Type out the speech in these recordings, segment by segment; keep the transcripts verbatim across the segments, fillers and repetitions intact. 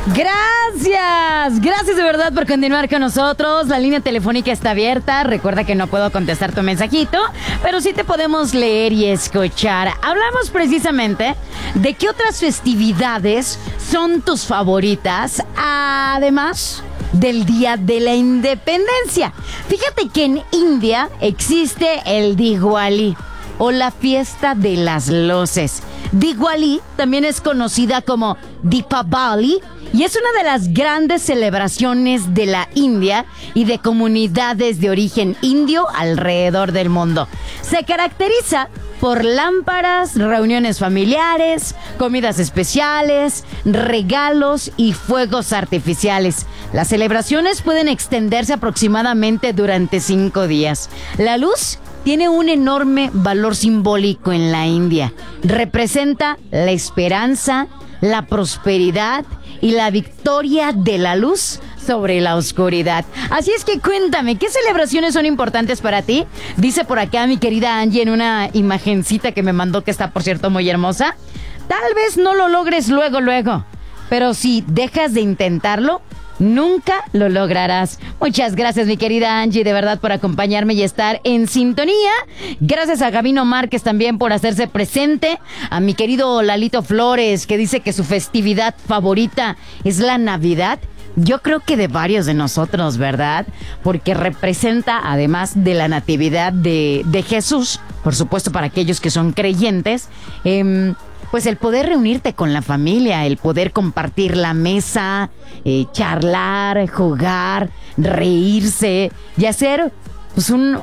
Gracias, gracias de verdad por continuar con nosotros. La línea telefónica está abierta. Recuerda que no puedo contestar tu mensajito, pero sí te podemos leer y escuchar. Hablamos precisamente de qué otras festividades son tus favoritas, además del Día de la Independencia. Fíjate que en India existe el Diwali, o la fiesta de las luces. Diwali también es conocida como Deepavali y es una de las grandes celebraciones de la India y de comunidades de origen indio alrededor del mundo. Se caracteriza por lámparas, reuniones familiares, comidas especiales, regalos y fuegos artificiales. Las celebraciones pueden extenderse aproximadamente durante cinco días. La luz tiene un enorme valor simbólico en la India. Representa la esperanza, la prosperidad y la victoria de la luz sobre la oscuridad. Así es que cuéntame, ¿qué celebraciones son importantes para ti? Dice por acá mi querida Angie en una imagencita que me mandó, que está por cierto muy hermosa. Tal vez no lo logres luego, luego, pero si dejas de intentarlo, nunca lo lograrás. Muchas gracias, mi querida Angie, de verdad, por acompañarme y estar en sintonía. Gracias a Gabino Márquez también por hacerse presente. A mi querido Lalito Flores, que dice que su festividad favorita es la Navidad. Yo creo que de varios de nosotros, ¿verdad? Porque representa, además de la natividad de, de Jesús, por supuesto para aquellos que son creyentes, eh, pues el poder reunirte con la familia, el poder compartir la mesa, eh, charlar, jugar, reírse y hacer pues un,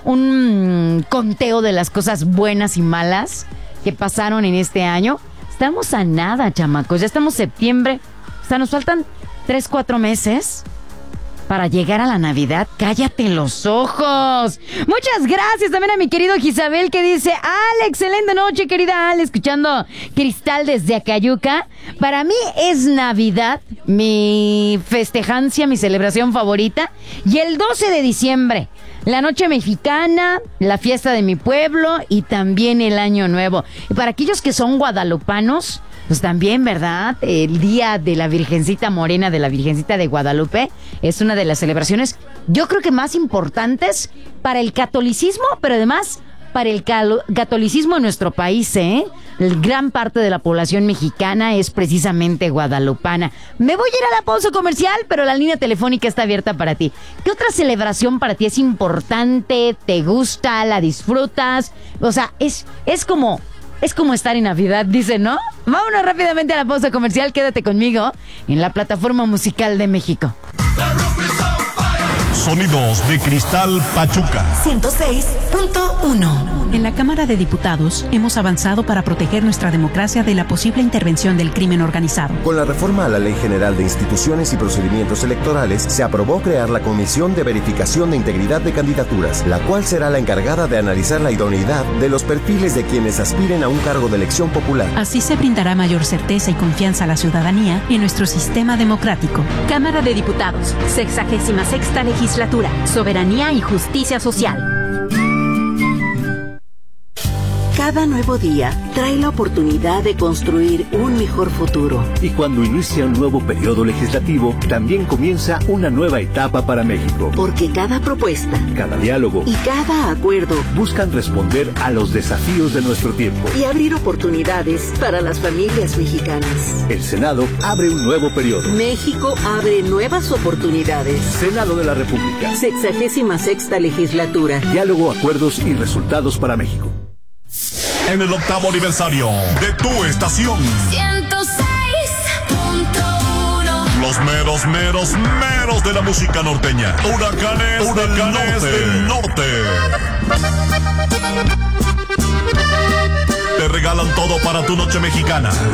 un conteo de las cosas buenas y malas que pasaron en este año. Estamos a nada, chamacos, ya estamos septiembre, o sea, nos faltan tres, cuatro meses para llegar a la Navidad. ¡Cállate los ojos! Muchas gracias también a mi querido Gisabel, que dice: Ale, excelente noche, querida Ale, escuchando Cristal desde Acayuca. Para mí es Navidad, mi festejancia, mi celebración favorita. Y el doce de diciembre, la noche mexicana, la fiesta de mi pueblo y también el Año Nuevo. Y para aquellos que son guadalupanos, pues también, ¿verdad? El Día de la Virgencita Morena, de la Virgencita de Guadalupe, es una de las celebraciones, yo creo que más importantes para el catolicismo, pero además para el cal- catolicismo en nuestro país, ¿eh? Gran parte de la población mexicana es precisamente guadalupana. Me voy a ir a la pausa comercial, pero la línea telefónica está abierta para ti. ¿Qué otra celebración para ti es importante? ¿Te gusta? ¿La disfrutas? O sea, es, es como... Es como estar en Navidad, dice, ¿no? Vámonos rápidamente a la pausa comercial. Quédate conmigo en la plataforma musical de México. Sonidos de Cristal Pachuca ciento seis punto uno. En la Cámara de Diputados hemos avanzado para proteger nuestra democracia de la posible intervención del crimen organizado. Con la reforma a la Ley General de Instituciones y Procedimientos Electorales, se aprobó crear la Comisión de Verificación de Integridad de Candidaturas, la cual será la encargada de analizar la idoneidad de los perfiles de quienes aspiren a un cargo de elección popular. Así se brindará mayor certeza y confianza a la ciudadanía en nuestro sistema democrático. Cámara de Diputados, sexagésima sexta legislatura, soberanía y justicia social. Cada nuevo día trae la oportunidad de construir un mejor futuro. Y cuando inicia un nuevo periodo legislativo, también comienza una nueva etapa para México. Porque cada propuesta, cada diálogo y cada acuerdo buscan responder a los desafíos de nuestro tiempo y abrir oportunidades para las familias mexicanas. El Senado abre un nuevo periodo. México abre nuevas oportunidades. Senado de la República. Sexagésima sexta legislatura. Diálogo, acuerdos y resultados para México. En el octavo aniversario de tu estación ciento seis punto uno. Los meros, meros, meros de la música norteña. Huracanes, Huracanes del norte. Te regalan todo para tu noche mexicana.